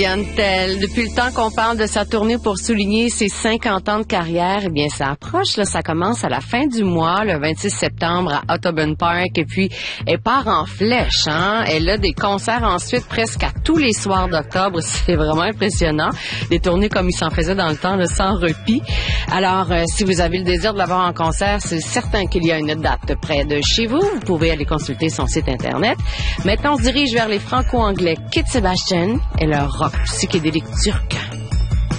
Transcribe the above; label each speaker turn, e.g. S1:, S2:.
S1: Yann Tell, depuis le temps qu'on parle de sa tournée pour souligner ses 50 ans de carrière, eh bien, ça approche, là, ça commence à la fin du mois, le 26 septembre à Audubon Park, et puis elle part en flèche, hein. Elle a des concerts ensuite presque à tous les soirs d'octobre, c'est vraiment impressionnant. Des tournées comme il s'en faisait dans le temps, là, sans répit. Alors, si vous avez le désir de la voir en concert, c'est certain qu'il y a une date près de chez vous. Vous pouvez aller consulter son site Internet. Maintenant, on se dirige vers les franco-anglais Kit Sebastian et leur rock psychédélique turc.